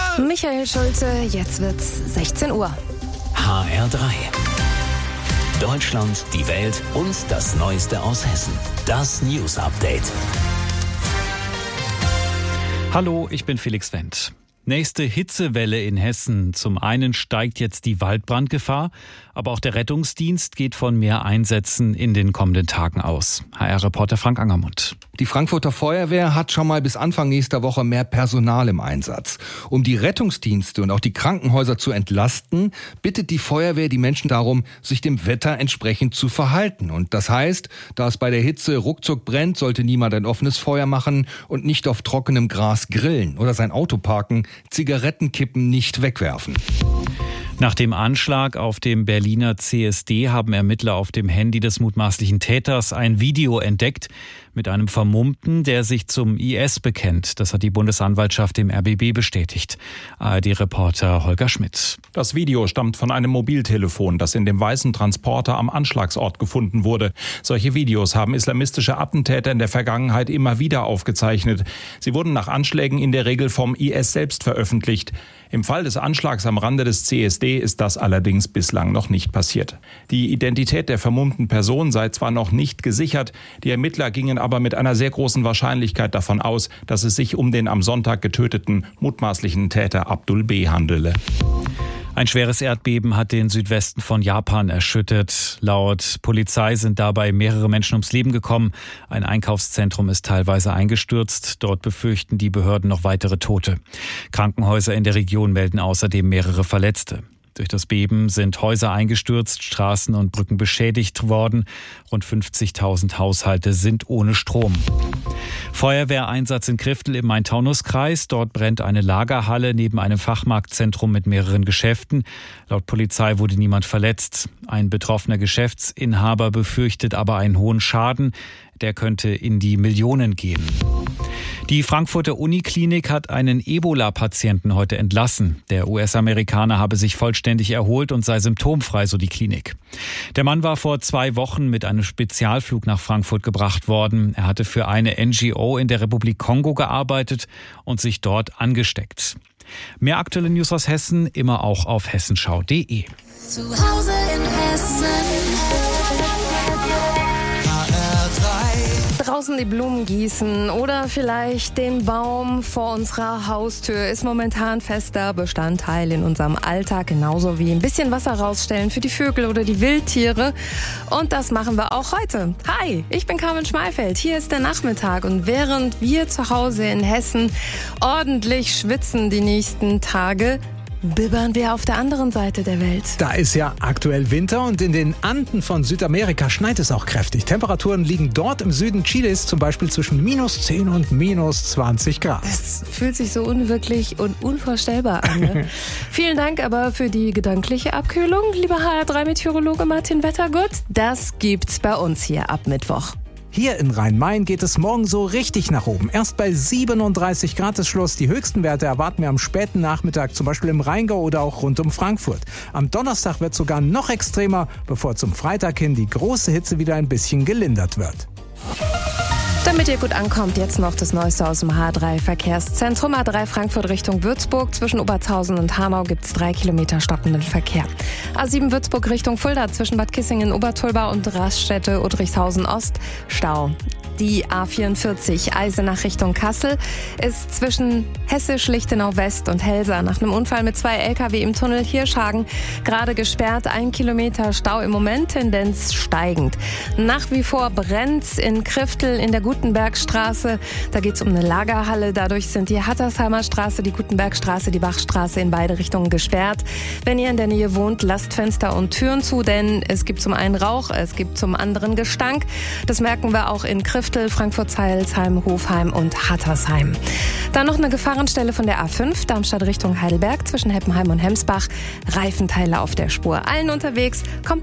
Michael Schulze, jetzt wird's 16 Uhr. HR3. Deutschland, die Welt und das Neueste aus Hessen. Das News Update. Hallo, ich bin Felix Wendt. Nächste Hitzewelle in Hessen. Zum einen steigt jetzt die Waldbrandgefahr, aber auch der Rettungsdienst geht von mehr Einsätzen in den kommenden Tagen aus. HR-Reporter Frank Angermund. Die Frankfurter Feuerwehr hat schon mal bis Anfang nächster Woche mehr Personal im Einsatz. Um die Rettungsdienste und auch die Krankenhäuser zu entlasten, bittet die Feuerwehr die Menschen darum, sich dem Wetter entsprechend zu verhalten. Und das heißt, da es bei der Hitze ruckzuck brennt, sollte niemand ein offenes Feuer machen und nicht auf trockenem Gras grillen oder sein Auto parken, Zigarettenkippen nicht wegwerfen. Nach dem Anschlag auf dem Berliner CSD haben Ermittler auf dem Handy des mutmaßlichen Täters ein Video entdeckt mit einem Vermummten, der sich zum IS bekennt. Das hat die Bundesanwaltschaft dem RBB bestätigt. ARD-Reporter Holger Schmidt. Das Video stammt von einem Mobiltelefon, das in dem weißen Transporter am Anschlagsort gefunden wurde. Solche Videos haben islamistische Attentäter in der Vergangenheit immer wieder aufgezeichnet. Sie wurden nach Anschlägen in der Regel vom IS selbst veröffentlicht. Im Fall des Anschlags am Rande des CSD ist das allerdings bislang noch nicht passiert. Die Identität der vermummten Person sei zwar noch nicht gesichert, die Ermittler gingen aber mit einer sehr großen Wahrscheinlichkeit davon aus, dass es sich um den am Sonntag getöteten mutmaßlichen Täter Abdul B. handele. Ein schweres Erdbeben hat den Südwesten von Japan erschüttert. Laut Polizei sind dabei mehrere Menschen ums Leben gekommen. Ein Einkaufszentrum ist teilweise eingestürzt. Dort befürchten die Behörden noch weitere Tote. Krankenhäuser in der Region melden außerdem mehrere Verletzte. Durch das Beben sind Häuser eingestürzt, Straßen und Brücken beschädigt worden. Rund 50.000 Haushalte sind ohne Strom. Feuerwehreinsatz in Kriftel im Main-Taunus-Kreis. Dort brennt eine Lagerhalle neben einem Fachmarktzentrum mit mehreren Geschäften. Laut Polizei wurde niemand verletzt. Ein betroffener Geschäftsinhaber befürchtet aber einen hohen Schaden. Der könnte in die Millionen gehen. Die Frankfurter Uniklinik hat einen Ebola-Patienten heute entlassen. Der US-Amerikaner habe sich vollständig erholt und sei symptomfrei, so die Klinik. Der Mann war vor 2 Wochen mit einem Spezialflug nach Frankfurt gebracht worden. Er hatte für eine NGO in der Republik Kongo gearbeitet und sich dort angesteckt. Mehr aktuelle News aus Hessen immer auch auf hessenschau.de. Zu Hause in Hessen. Draußen die Blumen gießen oder vielleicht den Baum vor unserer Haustür ist momentan fester Bestandteil in unserem Alltag, genauso wie ein bisschen Wasser rausstellen für die Vögel oder die Wildtiere. Und das machen wir auch heute. Hi, ich bin Carmen Schmeifeld. Hier ist der Nachmittag und während wir zu Hause in Hessen ordentlich schwitzen die nächsten Tage, bibbern wir auf der anderen Seite der Welt. Da ist ja aktuell Winter und in den Anden von Südamerika schneit es auch kräftig. Temperaturen liegen dort im Süden Chiles zum Beispiel zwischen -10 und -20 Grad. Das fühlt sich so unwirklich und unvorstellbar an. Ne? Vielen Dank aber für die gedankliche Abkühlung, lieber HR3-Meteorologe Martin Wettergott. Das gibt's bei uns hier ab Mittwoch. Hier in Rhein-Main geht es morgen so richtig nach oben. Erst bei 37 Grad ist Schluss. Die höchsten Werte erwarten wir am späten Nachmittag, zum Beispiel im Rheingau oder auch rund um Frankfurt. Am Donnerstag wird es sogar noch extremer, bevor zum Freitag hin die große Hitze wieder ein bisschen gelindert wird. Damit ihr gut ankommt, jetzt noch das Neueste aus dem H3-Verkehrszentrum. A3 Frankfurt Richtung Würzburg. Zwischen Obertshausen und Hanau gibt es 3 Kilometer stockenden Verkehr. A7 Würzburg Richtung Fulda. Zwischen Bad Kissingen, Obertulba und Raststätte Udrichshausen Ost. Stau. Die A44 Eisenach Richtung Kassel ist zwischen Hessisch-Lichtenau West und Helsa nach einem Unfall mit 2 LKW im Tunnel Hirschhagen gerade gesperrt. 1 Kilometer Stau im Moment, Tendenz steigend. Nach wie vor brennt's in Kriftel in der Gutenbergstraße. Da geht's um eine Lagerhalle. Dadurch sind die Hattersheimer Straße, die Gutenbergstraße, die Bachstraße in beide Richtungen gesperrt. Wenn ihr in der Nähe wohnt, lasst Fenster und Türen zu, denn es gibt zum einen Rauch, es gibt zum anderen Gestank. Das merken wir auch in Kriftel, Frankfurt-Zeilsheim, Hofheim und Hattersheim. Dann noch eine Gefahrenstelle von der A5, Darmstadt Richtung Heidelberg, zwischen Heppenheim und Hemsbach. Reifenteile auf der Spur. Allen unterwegs, kommt